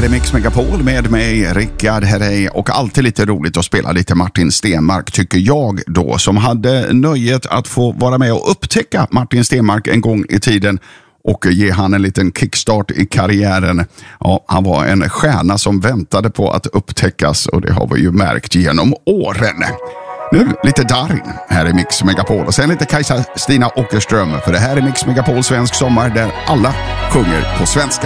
här är Mix Megapol med mig, Rickard Herrey, och alltid lite roligt att spela lite Martin Stenmarck, tycker jag då, som hade nöjet att få vara med och upptäcka Martin Stenmarck en gång i tiden och ge han en liten kickstart i karriären. Ja, han var en stjärna som väntade på att upptäckas, och det har vi ju märkt genom åren. Nu lite Darin här i Mix Megapol, och sen lite Kajsa Stina Åkerström, för det här är Mix Megapol svensk sommar där alla sjunger på svenska.